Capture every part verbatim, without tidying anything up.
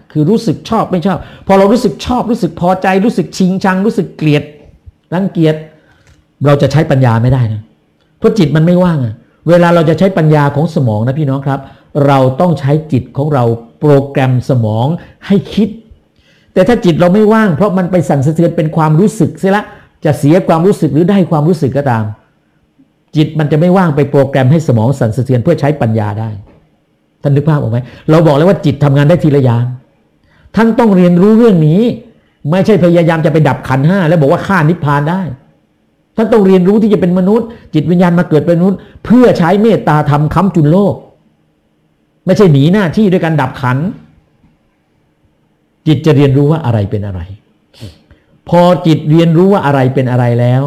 คือรู้สึกชอบไม่ชอบพอเรารู้สึกชอบรู้สึกพอใจรู้สึกชิงชังรู้สึกเกลียดรังเกียจเราจะใช้ปัญญาไม่ได้นะเพราะจิตมันไม่ว่างอะเวลาเราจะใช้ปัญญาของสมองนะพี่น้องครับเราต้องใช้จิตของเราโปรแกรมสมองให้คิดแต่ถ้าจิตเราไม่ว่างเพราะมันไปสั่นสะเทือนเป็นความรู้สึกเสียละจะเสียความรู้สึกหรือได้ความรู้สึกก็ตามจิตมันจะไม่ว่างไปโปรแกรมให้สมองสั่นสะเทือนเพื่อใช้ปัญญาได้ท่านนึกภาพออกไหมเราบอกแล้วว่าจิตทำงานได้ทีละอย่างท่านต้องเรียนรู้เรื่องนี้ไม่ใช่พยายามจะไปดับขันธ์ห้าแล้วบอกว่าฆ่านิพพานได้ท่านต้องเรียนรู้ที่จะเป็นมนุษย์จิตวิญญาณมาเกิดเป็นมนุษย์เพื่อใช้เมตตาธรรมค้ำจุนโลกไม่ใช่หนีหน้าที่ด้วยการดับขันธ์จิตจะเรียนรู้ว่าอะไรเป็นอะไรพอจิตเรียนรู้ว่าอะไรเป็นอะไรแล้ว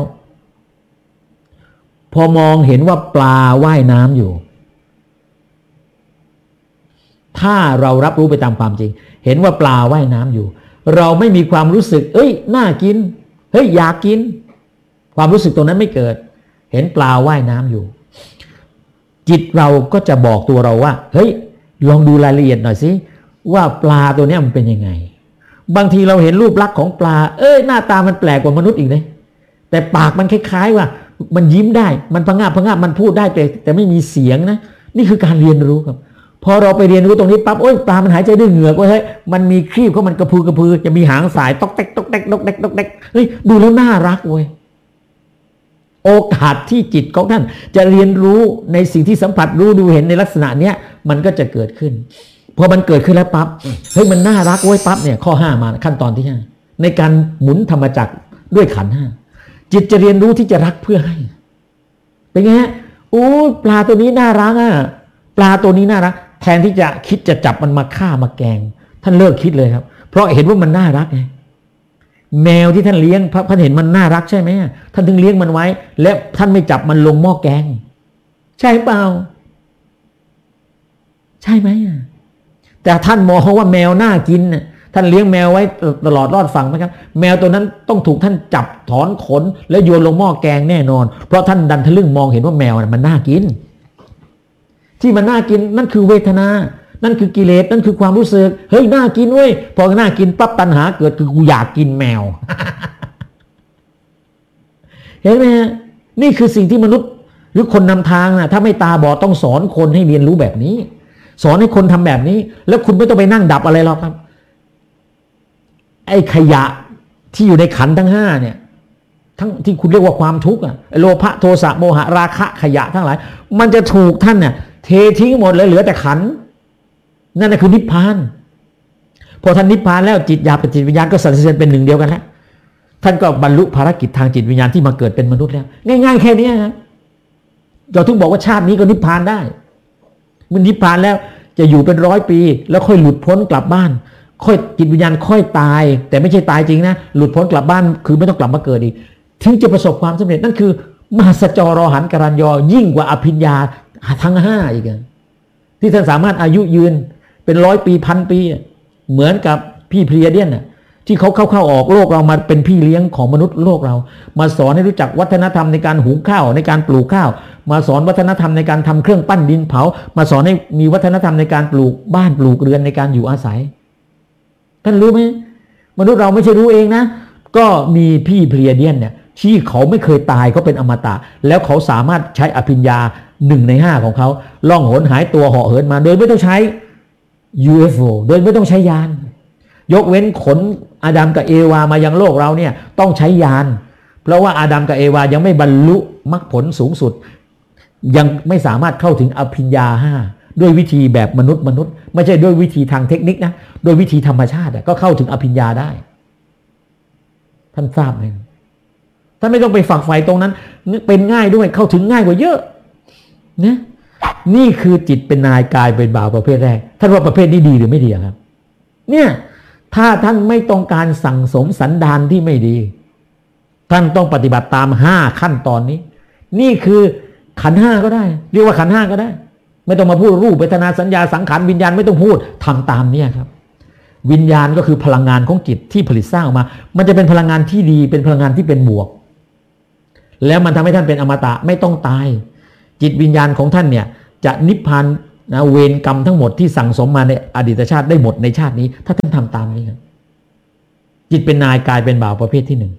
พอมองเห็นว่าปลาว่ายน้ำอยู่ถ้าเรารับรู้ไปตามความจริงเห็นว่าปลาว่ายน้ำอยู่เราไม่มีความรู้สึกเอ้ยน่ากินเฮ้ยอยากกินความรู้สึกตรงนั้นไม่เกิดเห็นปลาว่ายน้ำอยู่จิตเราก็จะบอกตัวเราว่าเฮ้ยลองดูรายละเอียดหน่อยสิว่าปลาตัวนี้มันเป็นยังไงบางทีเราเห็นรูปลักษณ์ของปลาเอ้ยหน้าตามันแปลกกว่ามนุษย์อีกเลยแต่ปากมันคล้ายๆว่ามันยิ้มได้มันพะงาบพะงาบมันพูดได้แต่แต่ไม่มีเสียงนะนี่คือการเรียนรู้ครับพอเราไปเรียนรู้ตรงนี้ปั๊บโอ้ยปลามันหายใจด้วยเหงือกเว้ยเฮ้ยมันมีครีบเขามันกระพือกระพือจะมีหางสายตอกแตกตอกแตกตอกแตกตอกแตกเฮ้ยดูแล้วน่ารักเว้ยโอกาสที่จิตของท่านจะเรียนรู้ในสิ่งที่สัมผัสรู้ดูเห็นในลักษณะเนี้ยมันก็จะเกิดขึ้นพอมันเกิดขึ้นแล้วปั๊บเฮ้ยมันน่ารักเว้ยปั๊บเนี่ยข้อห้ามาขั้นตอนที่ห้าในการหมุนธรรมจักรด้วยขันธ์ห้าจิตจะเรียนรู้ที่จะรักเพื่อให้เป็นไงฮะโอ้ปลาตัวนี้น่ารักอ่ะปลาตัวนี้น่ารักแทนที่จะคิดจะจับมันมาฆ่ามาแกงท่านเลิกคิดเลยครับเพราะเห็นว่ามันน่ารักไงแมวที่ท่านเลี้ยงพระท่านเห็นมันน่ารักใช่ไหมท่านถึงเลี้ยงมันไว้และท่านไม่จับมันลงหม้อแกงใช่เปล่าใช่ไหมแต่ท่านมองว่าแมวน่ากินท่านเลี้ยงแมวไว้ตลอดรอดฝั่งไหมครับแมวตัวนั้นต้องถูกท่านจับถอนขนแล้วโยนลงหม้อแกงแน่นอนเพราะท่านดันทะลึ่งมองเห็นว่าแมวมันน่ากินที่มันน่ากินนั่นคือเวทนานั่นคือกิเลสนั่นคือความรู้สึกเฮ้ยน่ากินเว้ยพอน่ากินปั๊บตัณหาเกิดคือกูอยากกินแมว เห็นไหมฮะนี่คือสิ่งที่มนุษย์หรือคนนำทางนะถ้าไม่ตาบอดต้องสอนคนให้เรียนรู้แบบนี้สอนให้คนทำแบบนี้แล้วคุณไม่ต้องไปนั่งดับอะไรหรอกครับไอ้ขยะที่อยู่ในขันธ์ทั้งห้าเนี่ยทั้งที่คุณเรียกว่าความทุกข์อะโลภะโทสะโมหะราคะขยะทั้งหลายมันจะถูกท่านเนี่ยเททิ้งหมดเลยเหลือแต่ขันธ์นั่นน่ะคือนิพพานพอท่านนิพพานแล้วจิตหยาบกับจิตวิญญาณก็สั่นสะเทือนเป็นหนึ่งเดียวกันแล้วท่านก็บรรลุภารกิจทางจิตวิญญาณที่มาเกิดเป็นมนุษย์แล้วง่ายๆแค่นี้นะเราถึงบอกว่าชาตินี้ก็นิพพานได้มันนิพพานแล้วจะอยู่เป็นร้อยปีแล้วค่อยหลุดพ้นกลับบ้านค่อยจิตวิญญาณค่อยตายแต่ไม่ใช่ตายจริงนะหลุดพ้นกลับบ้านคือไม่ต้องกลับมาเกิดอีกถึงจะประสบความสำเร็จนั่นคือมหัสจรหันกรัญญยิ่งกว่าอภิญญาทั้งห้าอีกที่ท่านสามารถอายุยืนเป็นร้อยปีพันปีเหมือนกับพี่เพลียเดียนน่ะที่เขาเข้าๆออกโลกเรามาเป็นพี่เลี้ยงของมนุษย์โลกเรามาสอนให้รู้จักวัฒนธรรมในการหุงข้าวในการปลูกข้าวมาสอนวัฒนธรรมในการทำเครื่องปั้นดินเผามาสอนให้มีวัฒนธรรมในการปลูกบ้านปลูกเรือนในการอยู่อาศัยท่านรู้ไหมมนุษย์เราไม่ใช่รู้เองนะก็มีพี่เพลียเดียนเนี่ยที่เขาไม่เคยตายเขาเป็นอมตะแล้วเขาสามารถใช้อภิญญาหนึ่งในห้าของเขาล่องหนหายตัวเหาะเหินมาโดยไม่ต้องใช้ ยู เอฟ โอ โดยไม่ต้องใช้ยานยกเว้นขนอาดัมกับเอวามายังโลกเราเนี่ยต้องใช้ยานเพราะว่าอาดัมกับเอวายังไม่บรรลุมรรคผลสูงสุดยังไม่สามารถเข้าถึงอภิญญาห้าด้วยวิธีแบบมนุษย์มนุษย์ไม่ใช่ด้วยวิธีทางเทคนิคนะด้วยวิธีธรรมชาติก็เข้าถึงอภิญญาได้ท่านทราบไหมท่านไม่ต้องไปฝักใฝ่ตรงนั้นเป็นง่ายด้วยเข้าถึงง่ายกว่าเยอะนะนี่คือจิตเป็นนายกายเป็นบ่าวประเภทแรกท่านว่าประเภทนี้ดีหรือไม่ดีครับเนี่ยถ้าท่านไม่ต้องการสั่งสมสันดานที่ไม่ดีท่านต้องปฏิบัติตามห้าขั้นตอนนี้นี่คือขันธ์ห้าก็ได้เรียกว่าขันธ์ห้าก็ได้ไม่ต้องมาพูดรูปเวทนาสัญญาสังขารวิญญาณไม่ต้องพูดทำตามเนี่ยครับวิญญาณก็คือพลังงานของจิตที่ผลิตสร้างออกมามันจะเป็นพลังงานที่ดีเป็นพลังงานที่เป็นบวกแล้วมันทำให้ท่านเป็นอมตะไม่ต้องตายจิตวิญญาณของท่านเนี่ยจะนิพพานนะเวรกรรมทั้งหมดที่สั่งสมมาในอดีตชาติได้หมดในชาตินี้ถ้าท่านทำตามนี้ครับจิตเป็นนายกายเป็นบ่าวประเภทที่หนึ่ง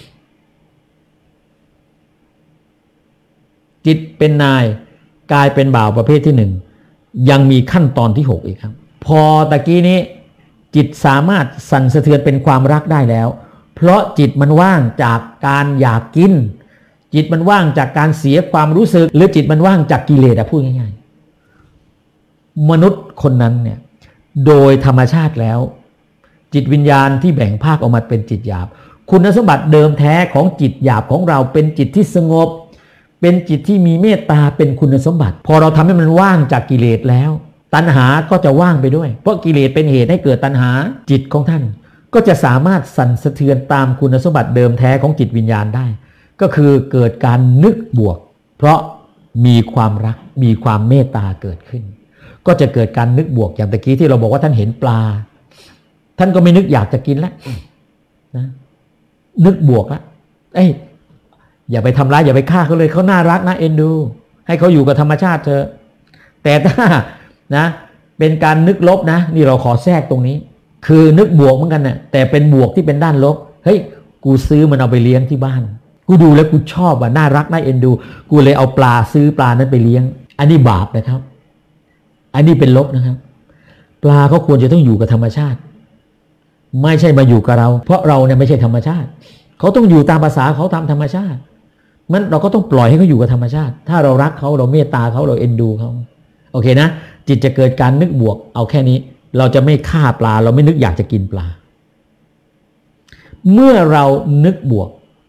จิตเป็นนายกายเป็นบ่าวประเภทที่หนึ่งยังมีขั้นตอนที่หกอีกครับพอตะกี้นี้จิตสามารถสั่นสะเทือนเป็นความรักได้แล้วเพราะจิตมันว่างจากการอยากกินจิตมันว่างจากการเสียความรู้สึกหรือจิตมันว่างจากกิเลสอะพูดง่ายๆมนุษย์คนนั้นเนี่ยโดยธรรมชาติแล้วจิตวิญญาณที่แบ่งภาคออกมาเป็นจิตหยาบคุณสมบัติเดิมแท้ของจิตหยาบของเราเป็นจิตที่สงบเป็นจิตที่มีเมตตาเป็นคุณสมบัติพอเราทำให้มันว่างจากกิเลสแล้วตัณหาก็จะว่างไปด้วยเพราะกิเลสเป็นเหตุให้เกิดตัณหาจิตของท่านก็จะสามารถสั่นสะเทือนตามคุณสมบัติเดิมแท้ของจิตวิญญาณได้ก็คือเกิดการนึกบวกเพราะมีความรักมีความเมตตาเกิดขึ้นก็จะเกิดการนึกบวกอย่างตะกี้ที่เราบอกว่าท่านเห็นปลาท่านก็ไม่นึกอยากจะกินแล้วนะนึกบวกแล้วเอ้ยอย่าไปทำร้ายอย่าไปฆ่าเขาเลยเขาน่ารักนะเอ็นดูให้เขาอยู่กับธรรมชาติเถอะแต่ถ้านะเป็นการนึกลบนะนี่เราขอแทรกตรงนี้คือนึกบวกเหมือนกันนะแต่เป็นบวกที่เป็นด้านลบเฮ้ยกูซื้อมันเอาไปเลี้ยงที่บ้านกูดูแล้วกูชอบว่ะน่ารักน่าเอ็นดูกูเลยเอาปลาซื้อปลานั้นไปเลี้ยงอันนี้บาปนะครับอันนี้เป็นลบนะครับปลาเขาควรจะต้องอยู่กับธรรมชาติไม่ใช่มาอยู่กับเราเพราะเราเนี่ยไม่ใช่ธรรมชาติเขาต้องอยู่ตามภาษาเขาตามธรรมชาติมันเราก็ต้องปล่อยให้เขาอยู่กับธรรมชาติถ้าเรารักเขาเราเมตตาเขาเราเอ็นดูเขาโอเคนะจิตจะเกิดการนึกบวกเอาแค่นี้เราจะไม่ฆ่าปลาเราไม่นึกอยากจะกินปลาเมื่อเรานึกบวก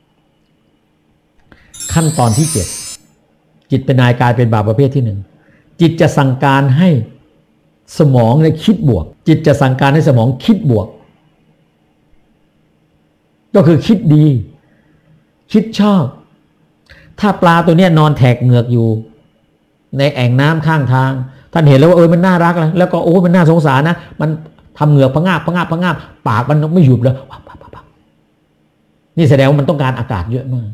ขั้นตอนที่เจ็ดจิตเป็นนายกายเป็นบ่าวประเภทที่หนึ่งจิตจะสั่งการให้สมองเนี่ยคิดบวกจิตจะสั่งการให้สมองคิดบวกก็คือคิดดีคิดชอบถ้าปลาตัวเนี้ยนอนแทกเหงือกอยู่ในแอ่งน้ำข้างทางท่านเห็นแล้วว่าเออมันน่ารักแล้วแล้วก็โอ้มันน่าสงสารนะมันทำเหงือกพะงาบพะงาบพะงาบปากมันไม่หยุดเลยนี่แสดงว่ามันต้องการอากาศเยอะมาก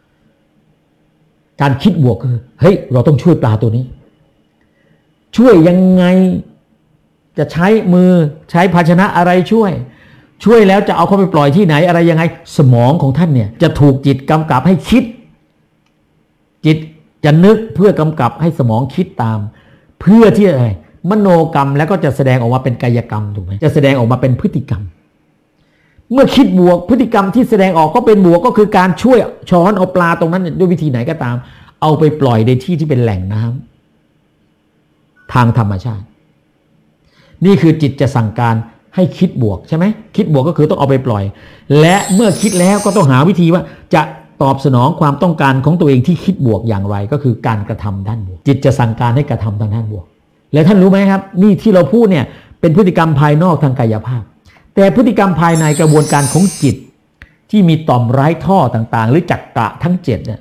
การคิดบวกคือเฮ้ยเราต้องช่วยปลาตัวนี้ช่วยยังไงจะใช้มือใช้ภาชนะอะไรช่วยช่วยแล้วจะเอาเขาไปปล่อยที่ไหนอะไรยังไงสมองของท่านเนี่ยจะถูกจิตกำกับให้คิดจิตจะนึกเพื่อกำกับให้สมองคิดตามเพื่อที่อะไรมโนกรรมแล้วก็จะแสดงออกมาเป็นกายกรรมถูกไหมจะแสดงออกมาเป็นพฤติกรรมเมื่อคิดบวกพฤติกรรมที่แสดงออกก็เป็นบวกก็คือการช่วยช้อนเอาปลาตรงนั้นด้วยวิธีไหนก็ตามเอาไปปล่อยในที่ที่เป็นแหล่งน้ำทางธรรมชาตินี่คือจิตจะสั่งการให้คิดบวกใช่ไหมคิดบวกก็คือต้องเอาไปปล่อยและเมื่อคิดแล้วก็ต้องหาวิธีว่าจะตอบสนองความต้องการของตัวเองที่คิดบวกอย่างไรก็คือการกระทำด้านบวกจิตจะสั่งการให้กระทำทางด้านบวกและท่านรู้ไหมครับนี่ที่เราพูดเนี่ยเป็นพฤติกรรมภายนอกทางกายภาพแต่พฤติกรรมภายในกระบวนการของจิตที่มีต่อมไร้ท่อต่างๆหรือจักระทั้งเจ็ดเนี่ย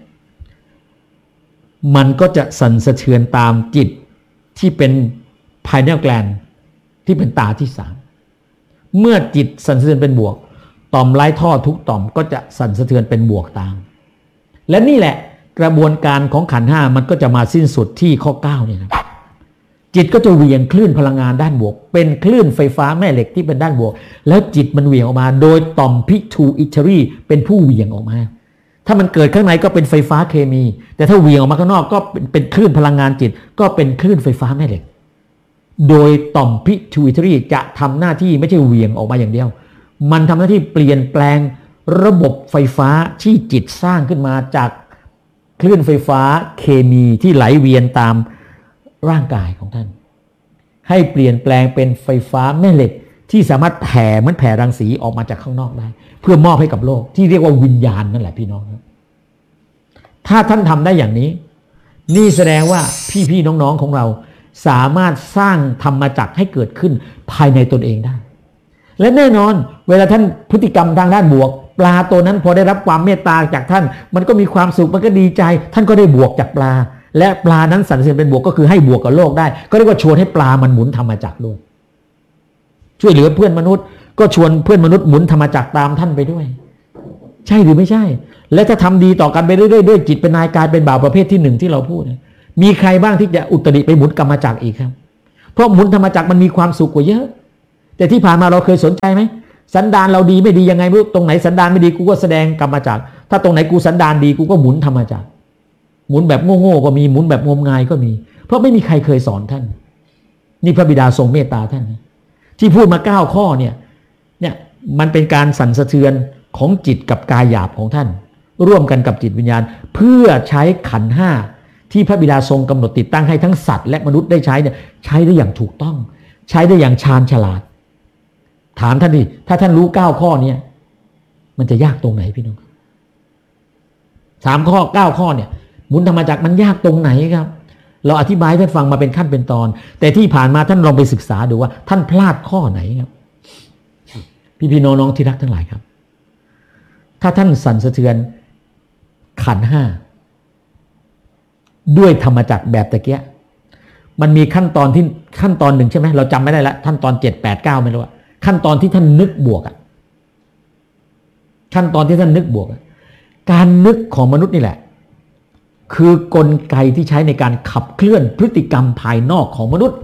มันก็จะสั่นสะเทือนตามจิตที่เป็นภายในแกลนที่เป็นตาที่สามเมื่อจิตสั่นสะเทือนเป็นบวกต่อมไร้ท่อทุกต่อมก็จะสั่นสะเทือนเป็นบวกตามและนี่แหละกระบวนการของขันธ์ห้ามันก็จะมาสิ้นสุดที่ข้อเก้าเนี่ยนะจิตก็จะเหวี่ยงคลื่นพลังงานด้านบวกเป็นคลื่นไฟฟ้าแม่เหล็กที่เป็นด้านบวกแล้วจิตมันเหวี่ยงออกมาโดยต่อมพิทูอิทรีเป็นผู้เหวี่ยงออกมาถ้ามันเกิดข้างในก็เป็นไฟฟ้าเคมีแต่ถ้าเหวี่ยงออกมาข้างนอกก็เป็นเป็นคลื่นพลังงานจิตก็เป็นคลื่นไฟฟ้าแม่เหล็กโดยต่อมพิทูอิทรีจะทำหน้าที่ไม่ใช่เหวี่ยงออกมาอย่างเดียวมันทำหน้าที่เปลี่ยนแปลงระบบไฟฟ้าที่จิตสร้างขึ้นมาจากคลื่นไฟฟ้าเคมีที่ไหลเวียนตามร่างกายของท่านให้เปลี่ยนแปลงเป็นไฟฟ้าแม่เหล็กที่สามารถแผ่เหมือนแผ่รังสีออกมาจากข้างนอกได้เพื่อมอบให้กับโลกที่เรียกว่าวิญญาณนั่นแหละพี่น้องถ้าท่านทำได้อย่างนี้นี่แสดงว่าพี่ๆน้องๆของเราสามารถสร้างธรรมจักรให้เกิดขึ้นภายในตนเองได้และแน่นอนเวลาท่านพฤติกรรมทางด้านบวกปลาตัวนั้นพอได้รับความเมตตาจากท่านมันก็มีความสุขมันก็ดีใจท่านก็ได้บวกจากปลาและปลานั้นสั่นสะเทือนเป็นบวกก็คือให้บวกกับโลกได้ก็เรียกว่าชวนให้ปลามันหมุนธรรมจักรด้วยช่วยเหลือเพื่อนมนุษย์ก็ชวนเพื่อนมนุษย์หมุนธรรมจักรตามท่านไปด้วยใช่หรือไม่ใช่และถ้าทำดีต่อกันไปเรื่อยๆด้วยจิตเป็นนายกายเป็นบ่าวประเภทที่หนึ่งที่เราพูดมีใครบ้างที่จะอุตริไปหมุนกรรมจักรอีกครับเพราะหมุนธรรมจักรมันมีความสุขกว่าเยอะแต่ที่ผ่านมาเราเคยสนใจไหมสันดานเราดีไม่ดียังไงไม่รู้ตรงไหนสันดานไม่ดีกูก็แสดงกรรมจักรถ้าตรงไหนกูสันดานดีกูก็หมุนธรรมจักรหมุนแบบโง่ๆก็มีหมุนแบบงมงายก็มีเพราะไม่มีใครเคยสอนท่านนี่พระบิดาทรงเมตตาท่านที่พูดมาเก้าข้อเนี่ยเนี่ยมันเป็นการสั่นสะเทือนของจิตกับกายหยาบของท่านร่วมกันกับจิตวิญญาณเพื่อใช้ขันธ์ห้าที่พระบิดาทรงกำหนดติดตั้งให้ทั้งสัตว์และมนุษย์ได้ใช้เนี่ยใช้ได้อย่างถูกต้องใช้ได้อย่างชาญฉลาดถามท่านดิถ้าท่านรู้เก้าข้อเนี่ยมันจะยากตรงไหนพี่น้องสามข้อเก้าข้อเนี่ยหมุนธรรมจักรมันยากตรงไหนครับเราอธิบายท่านฟังมาเป็นขั้นเป็นตอนแต่ที่ผ่านมาท่านลองไปศึกษาดูว่าท่านพลาดข้อไหนครับพี่พี่น้องๆที่รักทั้งหลายครับถ้าท่านสั่นสะเทือนขันธ์ห้าด้วยธรรมจักรแบบตะเกียมันมีขั้นตอนที่ขั้นตอนหนึ่งใช่ไหมเราจำไม่ได้ละขั้นตอนเจ็ดแปดเก้าไม่รู้ว่าขั้นตอนที่ท่านนึกบวกอ่ะขั้นตอนที่ท่านนึกบวกการนึกของมนุษย์นี่แหละคือกลไกที่ใช้ในการขับเคลื่อนพฤติกรรมภายนอกของมนุษย์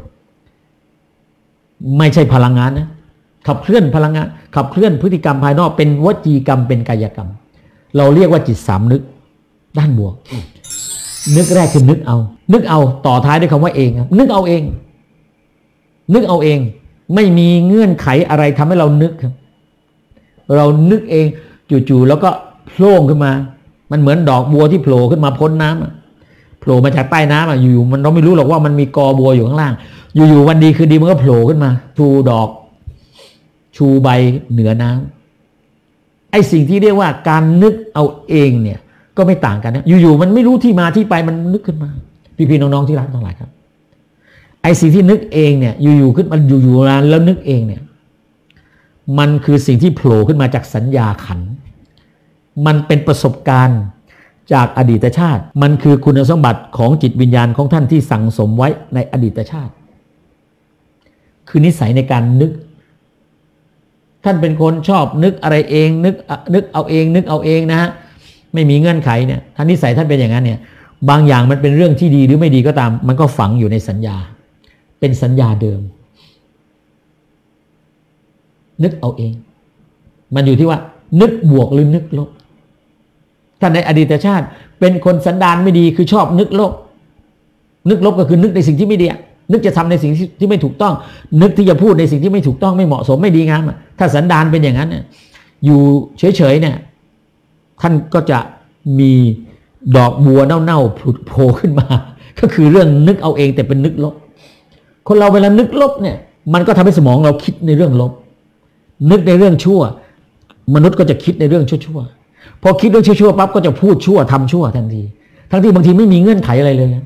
ไม่ใช่พลังงานนะขับเคลื่อนพลังงานขับเคลื่อนพฤติกรรมภายนอกเป็นวจีกรรมเป็นกายกรรมเราเรียกว่าจิตสามนึกด้านบวกนึกแรกคือนึกเอานึกเอาต่อท้ายด้วยคำว่าเองครับนึกเอาเองนึกเอาเองไม่มีเงื่อนไขอะไรทำให้เรานึกครับเรานึกเองจู่ๆแล้วก็โผล่ขึ้นมามันเหมือนดอกบัวที่โผล่ขึ้นมาพ้นน้ำโผล่มาจากใต้น้ำอยู่ๆมันเราไม่รู้หรอกว่ามันมีกอบัวอยู่ข้างล่างอยู่ๆวันดีคือดีมันก็โผล่ขึ้นมาชูดอกชูใบเหนือน้ำไอ้สิ่งที่เรียกว่าการนึกเอาเองเนี่ยก็ไม่ต่างกันนะอยู่ๆมันไม่รู้ที่มาที่ไปมันนึกขึ้นมาพี่ๆน้องๆที่รักทั้งหลายครับไอ้สิ่งที่นึกเองเนี่ยอยู่ๆขึ้นมันอยู่ๆนานแล้วนึกเองเนี่ยมันคือสิ่งที่โผล่ขึ้นมาจากสัญญาขันธ์มันเป็นประสบการณ์จากอดีตชาติมันคือคุณสมบัติของจิตวิญญาณของท่านที่สั่งสมไว้ในอดีตชาติคือนิสัยในการนึกท่านเป็นคนชอบนึกอะไรเองนึกนึกเอาเองนึกเอาเองนะฮะไม่มีเงื่อนไขเนี่ยท่านนิสัยท่านเป็นอย่างนั้นเนี่ยบางอย่างมันเป็นเรื่องที่ดีหรือไม่ดีก็ตามมันก็ฝังอยู่ในสัญญาเป็นสัญญาเดิมนึกเอาเองมันอยู่ที่ว่านึกบวกหรือนึกลบท่านในอดีตชาติเป็นคนสันดานไม่ดีคือชอบนึกลบนึกลบก็คือนึกในสิ่งที่ไม่ดีนึกจะทำในสิ่งที่ไม่ถูกต้องนึกที่จะพูดในสิ่งที่ไม่ถูกต้องไม่เหมาะสมไม่ดีงามถ้าสันดานเป็นอย่างนั้นอยู่เฉยๆเนี่ยท่านก็จะมีดอกบัวเน่าๆโผล่ขึ้นมาก็คือเรื่องนึกเอาเองแต่เป็นนึกลบคนเราเวลานึกลบเนี่ยมันก็ทำให้สมองเราคิดในเรื่องลบนึกในเรื่องชั่วมนุษย์ก็จะคิดในเรื่องชั่วๆพอคิดเรื่องชั่วๆปั๊บก็จะพูดชั่วทำชั่วทันทีทั้งที่บางทีไม่มีเงื่อนไขอะไรเลยนะ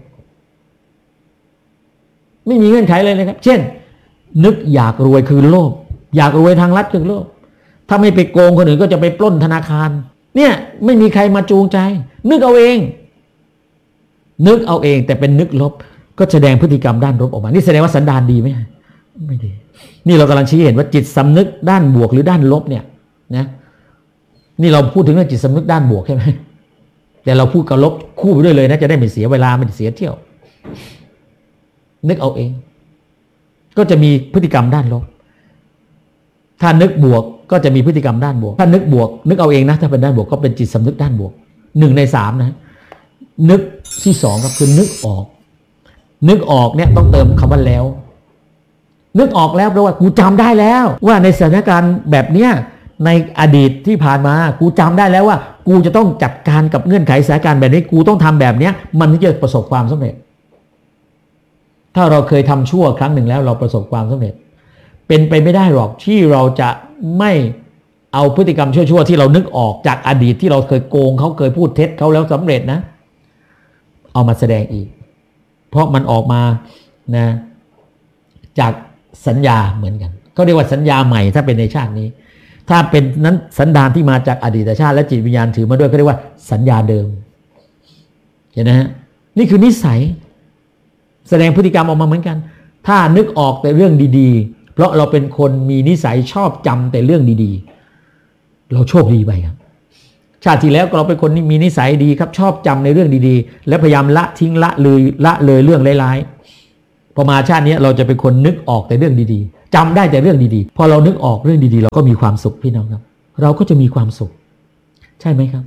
ไม่มีเงื่อนไขอะไรเลยครับเช่นนึกอยากรวยคือโลภอยากรวยทางลัดคือโลภถ้าไม่ไปโกงคนอื่นก็จะไปปล้นธนาคารเนี่ยไม่มีใครมาจูงใจนึกเอาเองนึกเอาเองแต่เป็นนึกลบก็แสดงพฤติกรรมด้านลบออกมานี่แสดงว่าสันดานดีไหมไม่ดีนี่เรากำลังชี้เห็นว่าจิตสำนึกด้านบวกหรือด้านลบเนี่ยนะนี่เราพูดถึงเรื่องจิตสำนึกด้านบวกใช่ไหมแต่เราพูดกับลบคู่ไปด้วยเลยนะจะได้ไม่เสียเวลาไม่เสียเที่ยวนึกเอาเองก็จะมีพฤติกรรมด้านลบถ้านึกบวกก็จะมีพฤติกรรมด้านบวกถ้านึกบวกนึกเอาเองนะถ้าเป็นด้านบวกก็เป็นจิตสำนึกด้านบวกหนึ่งในสามนะนึกที่สองก็คือนึกออกนึกออกเนี่ยต้องเติมคำว่าแล้วนึกออกแล้วแปลว่ากูจำได้แล้วว่าในสถานการณ์แบบเนี้ยในอดีตที่ผ่านมากูจำได้แล้วว่ากูจะต้องจัดการกับเงื่อนไขสถานการณ์แบบนี้กูต้องทำแบบเนี้ยมันถึงจะประสบความสำเร็จถ้าเราเคยทำชั่วครั้งหนึ่งแล้วเราประสบความสำเร็จเป็นไปไม่ได้หรอกที่เราจะไม่เอาพฤติกรรมชั่วๆที่เรานึกออกจากอดีตที่เราเคยโกงเขาเคยพูดเท็จเขาแล้วสำเร็จนะเอามาแสดงอีกเพราะมันออกมานะจากสัญญาเหมือนกันเขาเรียกว่าสัญญาใหม่ถ้าเป็นในชาตินี้ถ้าเป็นนั้นสันดานที่มาจากอดีตชาติและจิตวิญญาณถือมาด้วยเขาเรียกว่าสัญญาเดิมเห็นไหมฮะนี่คือนิสัยแสดงพฤติกรรมออกมาเหมือนกันถ้านึกออกแต่เรื่องดีๆเพราะเราเป็นคนมีนิสัยชอบจำแต่เรื่องดีๆเราโชคดีไปครับชาติที่แล้วเราเป็นคนที่มีนิสัยดีครับชอบจำในเรื่องดีๆและพยายามละทิ้งละเลยละเลยเรื่องร้ายพอมาชาตินี้เราจะเป็นคนนึกออกแต่เรื่องดีๆจำได้แต่เรื่องดีๆพอเรานึกออกเรื่องดีๆเราก็มีความสุขพี่น้องครับเราก็จะมีความสุขใช่ไหมครับ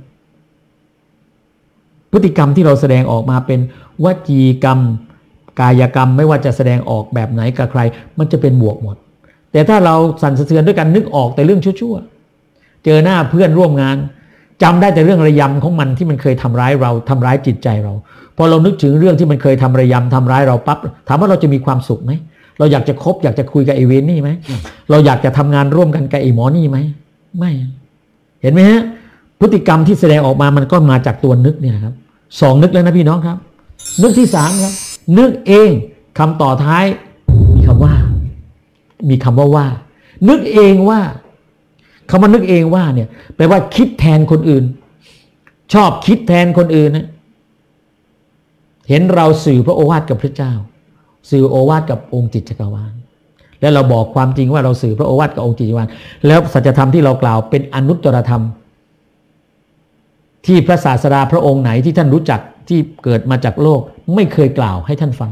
พฤติกรรมที่เราแสดงออกมาเป็นวจีกรรมกายกรรมไม่ว่าจะแสดงออกแบบไหนกับใครมันจะเป็นบวกหมดแต่ถ้าเราสั่นสะเทือนด้วยกันนึกออกแต่เรื่องชั่วๆเจอหน้าเพื่อนร่วมงานจำได้แต่เรื่องระยำของมันที่มันเคยทำร้ายเราทำร้ายจิตใจเราพอเรานึกถึงเรื่องที่มันเคยทำระยำทำร้ายเราปั๊บถามว่าเราจะมีความสุขไหมเราอยากจะคบอยากจะคุยกับไอเวนนี่ไหมเราอยากจะทำงานร่วมกันกับไอหมอนี่ไหมไม่เห็นไหมฮะพฤติกรรมที่แสดงออกมามันก็มาจากตัวนึกเนี่ยครับสองนึกแล้วนะพี่น้องครับนึกที่สามครับนึกเองคำต่อท้ายมีคำว่ามีคำว่าว่านึกเองว่าคำว่านึกเองว่าเนี่ยแปลว่าคิดแทนคนอื่นชอบคิดแทนคนอื่นนะเห็นเราสื่อพระโอวาทกับพระเจ้าสื่อโอวาทกับองค์จิตจักรวาลแล้วเราบอกความจริงว่าเราสื่อพระโอวาทกับองค์จิตจักรวาลแล้วสัจธรรมที่เรากล่าวเป็นอนุตตรธรรมที่พระศาสดาพระองค์ไหนที่ท่านรู้จักที่เกิดมาจากโลกไม่เคยกล่าวให้ท่านฟัง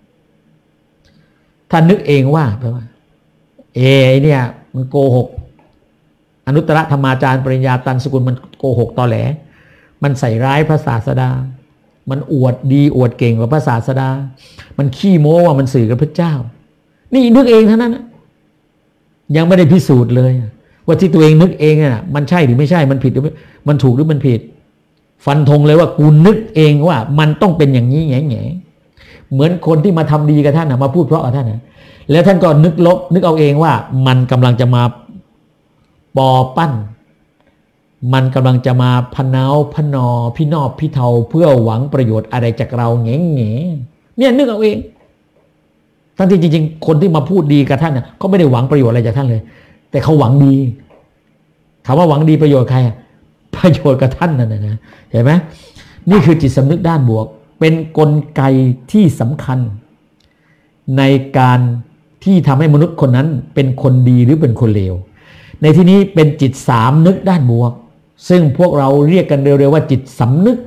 ท่านนึกเองว่าแปลว่าเอเนี่ยมันโกหกอนุตตรธรรมาจารย์ปริญญาตันสกุลมันโกหกตอแหลมันใส่ร้ายพระศาสดามันอวดดีอวดเก่งกว่าพระศาสดามันขี้โม้ว่ามันสื่อกับพระเจ้านี่นึกเองเท่านั้นนะยังไม่ได้พิสูจน์เลยว่าที่ตัวเองนึกเองน่ะมันใช่หรือไม่ใช่มันผิดหรือมันถูกหรือมันผิดฟันธงเลยว่ากูนึกเองว่ามันต้องเป็นอย่างนี้แง่แง่เหมือนคนที่มาทำดีกับท่านนะมาพูดเพราะกับท่านนะแล้วท่านก็นึกลบนึกเอาเองว่ามันกำลังจะมาปอปั้นมันกำลังจะมาพนาวพนอพี่นอบพี่เทาเพื่อหวังประโยชน์อะไรจากเราแง่แง่เนี่ยนึกเอาเองทั้งที่จริงๆคนที่มาพูดดีกับท่านน่ะเขาไม่ได้หวังประโยชน์อะไรจากท่านเลยแต่เขาหวังดีถามว่าหวังดีประโยชน์ใครประโยชน์กับท่านนั่นนะเห็นไหมนี่คือจิตสำนึกด้านบวกเป็นกลไกที่สำคัญในการที่ทำให้มนุษย์คนนั้นเป็นคนดีหรือเป็นคนเลวในที่นี้เป็นจิตสามนึกด้านบวกซึ่งพวกเราเรียกกันเร็วๆว่าจิตสำนึก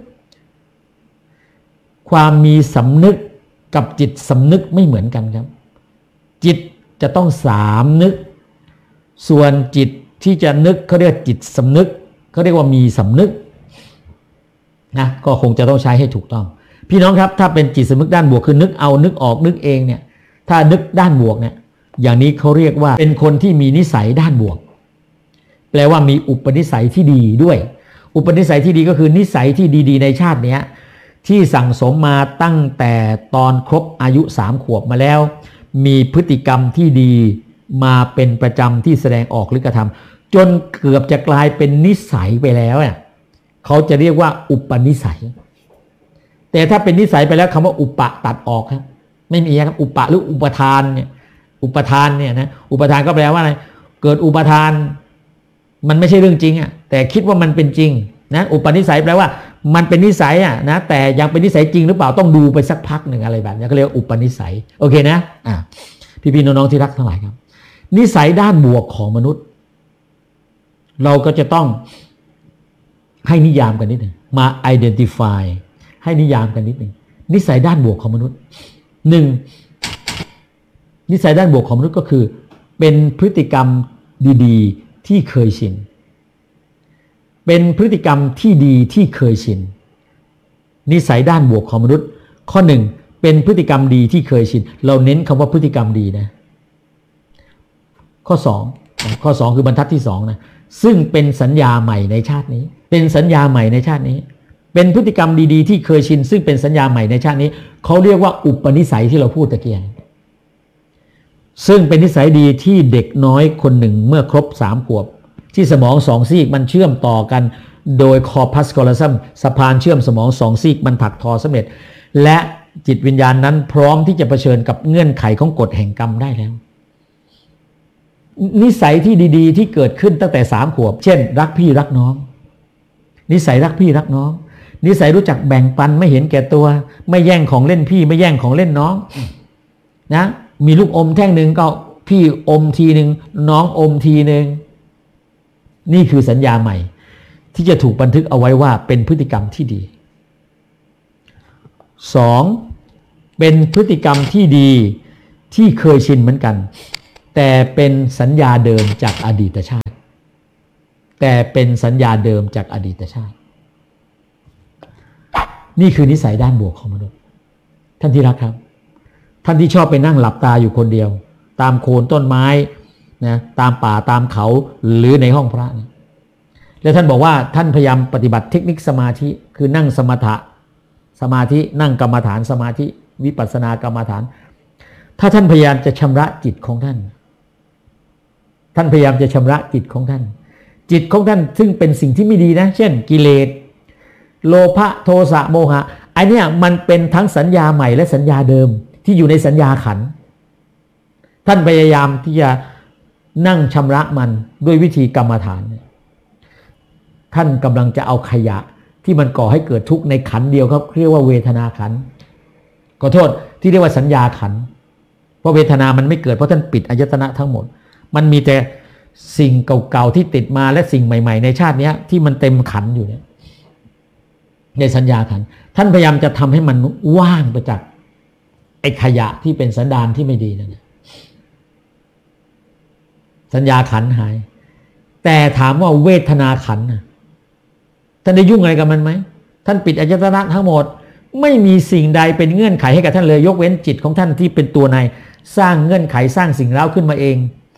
ความมีสำนึกกับจิตสำนึกไม่เหมือนกันครับจิตจะต้องสามนึกส่วนจิตที่จะนึกเขาเรียกจิตสำนึกเขาเรียกว่ามีสำนึกนะก็คงจะต้องใช้ให้ถูกต้องพี่น้องครับถ้าเป็นจิตสำนึกด้านบวกคือนึกเอานึกออกนึกเองเนี่ยถ้านึกด้านบวกเนี่ยอย่างนี้เขาเรียกว่าเป็นคนที่มีนิสัยด้านบวกแปลว่ามีอุปนิสัยที่ดีด้วยอุปนิสัยที่ดีก็คือนิสัยที่ดีๆในชาติเนี้ยที่สั่งสมมาตั้งแต่ตอนครบอายุสามขวบมาแล้วมีพฤติกรรมที่ดีมาเป็นประจำที่แสดงออกหรือกระทำจนเกือบจะกลายเป็นนิสัยไปแล้วเนี่ยเขาจะเรียกว่าอุปนิสัยแต่ถ้าเป็นนิสัยไปแล้วคำว่าอุปะตัดออกครับไม่มีครับอุปะหรืออุปทานเนี่ยอุปทานเนี่ยนะอุปทานก็แปลว่าอะไรเกิดอุปทานมันไม่ใช่เรื่องจริงอ่ะแต่คิดว่ามันเป็นจริงนะอุปนิสัยแปลว่ามันเป็นนิสัยอ่ะนะแต่ยังเป็นนิสัยจริงหรือเปล่าต้องดูไปสักพักหนึ่งอะไรแบบนี้ก็เรียกอุปนิสัยโอเคนะอ่ะพี่ๆน้องๆที่รักทั้งหลายครับนิสัยด้านบวกของมนุษย์เราก็จะต้องให้นิยามกันนิดหนึ่งมา identify ให้นิยามกันนิดหนึ่งนิสัยด้านบวกของมนุษย์หนึ่งนิสัยด้านบวกของมนุษย์ก็คือเป็นพฤติกรรมดีๆที่เคยชินเป็นพฤติกรรมที่ดีที่เคยชินนิสัยด้านบวกของมนุษย์ข้อหนึ่งเป็นพฤติกรรมดีที่เคยชินเราเน้นคำว่าพฤติกรรมดีนะข้อสองข้อสองคือบรรทัดที่สองนะซึ่งเป็นสัญญาใหม่ในชาตินี้เป็นสัญญาใหม่ในชาตินี้เป็นพฤติกรรมดีๆที่เคยชินซึ่งเป็นสัญญาใหม่ในชาตินี้เขาเรียกว่าอุปนิสัยที่เราพูดตะเกียงซึ่งเป็นนิสัยดีที่เด็กน้อยคนหนึ่งเมื่อครบสามขวบที่สมองสองซีกมันเชื่อมต่อกันโดยคอพัสคอลัซัมสะพานเชื่อมสมองสองซีกมันถักทอสำเร็จและจิตวิญญาณนั้นพร้อมที่จะเผชิญกับเงื่อนไขของกฎแห่งกรรมได้แล้วนิสัยที่ดีๆที่เกิดขึ้นตั้งแต่สามขวบเช่นรักพี่รักน้องนิสัยรักพี่รักน้องนิสัยรู้จักแบ่งปันไม่เห็นแก่ตัวไม่แย่งของเล่นพี่ไม่แย่งของเล่นน้องนะมีลูกอมแท่งหนึ่งก็พี่อมทีหนึ่งน้องอมทีหนึ่งนี่คือสัญญาใหม่ที่จะถูกบันทึกเอาไว้ว่าเป็นพฤติกรรมที่ดีสองเป็นพฤติกรรมที่ดีที่เคยชินเหมือนกันแต่เป็นสัญญาเดิมจากอดีตชาติแต่เป็นสัญญาเดิมจากอดีตชาตินี่คือนิสัยด้านบวกของมนุษย์ท่านที่รักครับท่านที่ชอบไปนั่งหลับตาอยู่คนเดียวตามโคนต้นไม้นะตามป่าตามเขาหรือในห้องพระนะแล้วท่านบอกว่าท่านพยายามปฏิบัติเทคนิคสมาธิคือนั่งสมถะสมาธินั่งกรรมฐานสมาธิวิปัสสนากรรมฐานถ้าท่านพยายามจะชำระจิตของท่านท่านพยายามจะชำระจิตของท่านจิตของท่านซึ่งเป็นสิ่งที่ไม่ดีนะเช่นกิเลสโลภะโทสะโมหะไอเนี้ยมันเป็นทั้งสัญญาใหม่และสัญญาเดิมที่อยู่ในสัญญาขันธ์ท่านพยายามที่จะนั่งชำระมันด้วยวิธีกรรมฐานท่านกำลังจะเอาขยะที่มันก่อให้เกิดทุกข์ในขันธ์เดียวครับเรียกว่าเวทนาขันธ์ขอโทษที่เรียกว่าสัญญาขันธ์เพราะเวทนามันไม่เกิดเพราะท่านปิดอายตนะทั้งหมดมันมีแต่สิ่งเก่าๆที่ติดมาและสิ่งใหม่ๆในชาตินี้ที่มันเต็มขันธ์อยู่เนี่ยในสัญญาขันธ์ท่านพยายามจะทำให้มันว่างไปจากไอ้ขยะที่เป็นสันดานที่ไม่ดีนั่นสัญญาขันธ์หายแต่ถามว่าเวทนาขันธ์ท่านได้ยุ่งอะไรกับมันไหมท่านปิดอายตนะทั้งหมดไม่มีสิ่งใดเป็นเงื่อนไขให้กับท่านเลยยกเว้นจิตของท่านที่เป็นตัวในสร้างเงื่อนไขสร้างสิ่งเร้าขึ้นมาเอง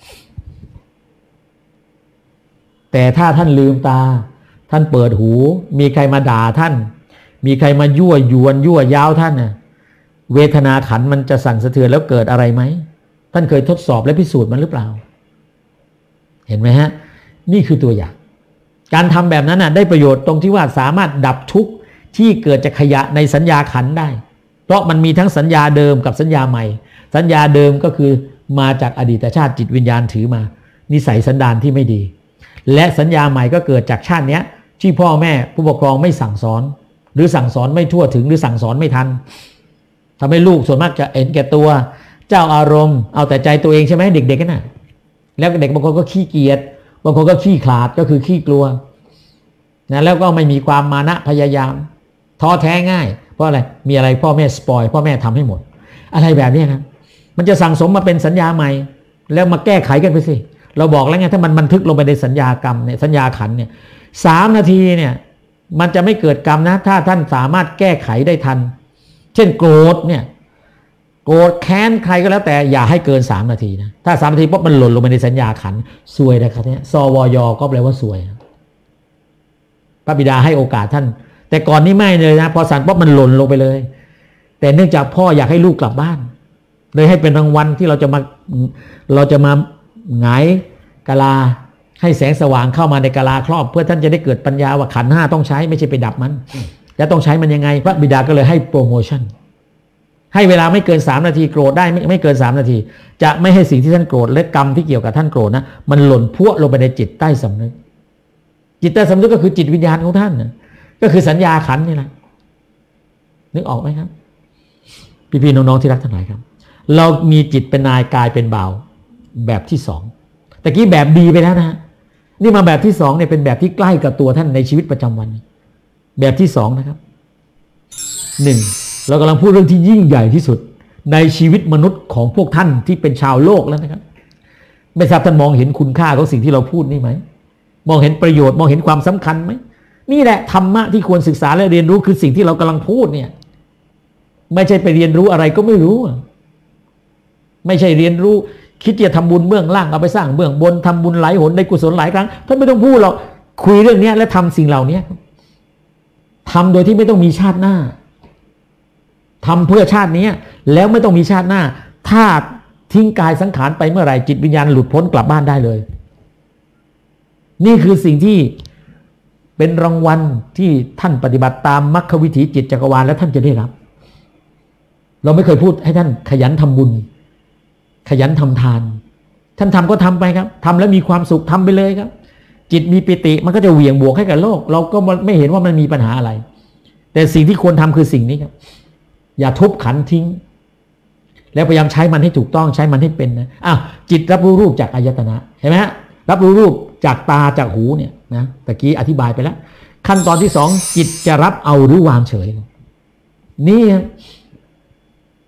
แต่ถ้าท่านลืมตาท่านเปิดหูมีใครมาด่าท่านมีใครมายั่วยวนยั่วยาวท่านน่ะเวทนาขันธ์มันจะสั่นสะเทือนแล้วเกิดอะไรไหมท่านเคยทดสอบและพิสูจน์มันหรือเปล่าเห็นไหมฮะนี่คือตัวอย่างการทำแบบนั้นน่ะได้ประโยชน์ตรงที่ว่าสามารถดับทุกข์ที่เกิดจากขยะในสัญญาขันธ์ได้เพราะมันมีทั้งสัญญาเดิมกับสัญญาใหม่สัญญาเดิมก็คือมาจากอดีตชาติจิตวิญญาณถือมานิสัยสันดานที่ไม่ดีและสัญญาใหม่ก็เกิดจากชาตินี้ที่พ่อแม่ผู้ปกครองไม่สั่งสอนหรือสั่งสอนไม่ทั่วถึงหรือสั่งสอนไม่ทันทำให้ลูกส่วนมากจะเห็นแก่ตัวเจ้าอารมณ์เอาแต่ใจตัวเองใช่ไหมเด็กๆกันน่ะแล้วเด็กบางคนก็ขี้เกียจบางคนก็ขี้ขลาดก็คือขี้กลัวนะแล้วก็ไม่มีความมานะพยายามท้อแท้ง่ายเพราะอะไรมีอะไรพ่อแม่สปอยพ่อแม่ทำให้หมดอะไรแบบนี้ครับมันจะสั่งสมมาเป็นสัญญาใหม่แล้วมาแก้ไขกันไปสิเราบอกแล้วไงถ้ามันบันทึกลงไปในสัญญากรรมเนี่ยสัญญาขันเนี่ยสามนาทีเนี่ยมันจะไม่เกิดกรรมนะถ้าท่านสามารถแก้ไขได้ทันเช่นโกรธเนี่ยโกรธแค้นใครก็แล้วแต่อย่าให้เกินสามนาทีนะถ้าสามนาทีปุ๊บมันหล่นลงไปในสัญญาขันซวยนะครับเนี่ยสวยก็แปลว่าซวยพระบิดาให้โอกาสท่านแต่ก่อนนี้ไม่เลยนะพอสั่นปุ๊บมันหล่นลงไปเลยแต่เนื่องจากพ่ออยากให้ลูกกลับบ้านเลยให้เป็นรางวัลที่เราจะมาเราจะมาหงายกะลาให้แสงสว่างเข้ามาในกะลาครอบเพื่อท่านจะได้เกิดปัญญาว่าขันธ์ห้าต้องใช้ไม่ใช่ไปดับมันจะต้องใช้มันยังไงพระบิดาก็เลยให้โปรโมชั่นให้เวลาไม่เกินสามนาทีโกรธได้ไม่ไม่เกินสามนาทีจะไม่ให้สิ่งที่ท่านโกรธและกรรมที่เกี่ยวกับท่านโกรธนะมันหล่นพุ่งลงไปในจิตใต้สำนึกจิตใต้สำนึกก็คือจิตวิญญาณของท่านนะก็คือสัญญาขันธ์นี่แหละนึกออกไหมครับพี่ๆน้องๆที่รักทั้งหลายครับเรามีจิตเป็นนายกายเป็นบ่าวแบบที่สองตะกี้แบบดีไปแล้วนะนี่มาแบบที่สองเนี่ยเป็นแบบที่ใกล้กับตัวท่านในชีวิตประจำวันแบบที่สองนะครับหนึ่งเรากำลังพูดเรื่องที่ยิ่งใหญ่ที่สุดในชีวิตมนุษย์ของพวกท่านที่เป็นชาวโลกแล้วนะครับไม่ทราบท่านมองเห็นคุณค่าของสิ่งที่เราพูดนี่ไหมมองเห็นประโยชน์มองเห็นความสำคัญไหมนี่แหละธรรมะที่ควรศึกษาและเรียนรู้คือสิ่งที่เรากำลังพูดเนี่ยไม่ใช่ไปเรียนรู้อะไรก็ไม่รู้ไม่ใช่เรียนรู้คิดจะทำบุญเบื้องล่างเอาไปสร้างเบื้องบนทำบุญหลายหนได้กุศลหลายครั้งท่านไม่ต้องพูดหรอกคุยเรื่องนี้และทำสิ่งเหล่านี้ทำโดยที่ไม่ต้องมีชาติหน้าทำเพื่อชาตินี้แล้วไม่ต้องมีชาติหน้าถ้าทิ้งกายสังขารไปเมื่อไหร่จิตวิญญาณหลุดพ้นกลับบ้านได้เลยนี่คือสิ่งที่เป็นรางวัลที่ท่านปฏิบัติตามมรรควิถีจิตจักรวาลและท่านจะได้รับเราไม่เคยพูดให้ท่านขยันทำบุญขยันทำทานท่านทำก็ทำไปครับทำแล้วมีความสุขทำไปเลยครับจิตมีปิติมันก็จะเหวี่ยงบวกให้กับโลกเราก็ไม่เห็นว่ามันมีปัญหาอะไรแต่สิ่งที่ควรทำคือสิ่งนี้ครับอย่าทุบขันทิ้งแล้วพยายามใช้มันให้ถูกต้องใช้มันให้เป็นนะอ้าวจิตรับรู้รูปจากอายตนะเห็นไหมฮะรับรู้รูปจากตาจากหูเนี่ยนะตะกี้อธิบายไปแล้วขั้นตอนที่สองจิตจะรับเอาหรือวางเฉยนี่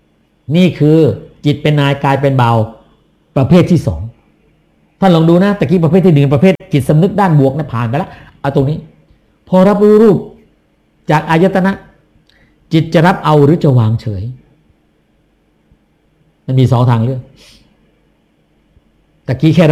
นี่คือจิตเป็นนายกายเป็นเบาประเภทที่สองท่านลองดูนะตะกี้ประเภทที่หนึ่งประเภทจิตสำนึกด้านบวกนะผ่านไปแล้วเอาตรงนี้พอรับรู้รูปจากอายตนะจิตจะรับเอาหรือจะวางเฉยมันมีสองทางเลือกตะกี้แค่